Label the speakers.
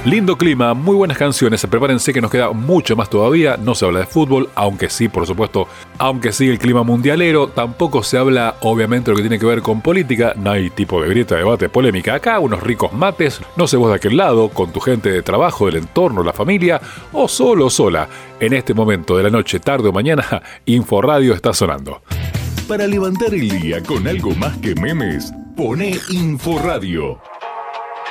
Speaker 1: Lindo clima, muy buenas canciones, prepárense que nos queda mucho más todavía. No se habla de fútbol, aunque sí, por supuesto, aunque sigue el clima mundialero. Tampoco se habla, obviamente, lo que tiene que ver con política. No hay tipo de grieta, debate, polémica acá. Unos ricos mates, no sé vos de aquel lado, con tu gente de trabajo, del entorno, la familia, o solo o sola. En este momento de la noche, tarde o mañana, Inforradio está sonando.
Speaker 2: Para levantar el día con algo más que memes, poné Inforradio.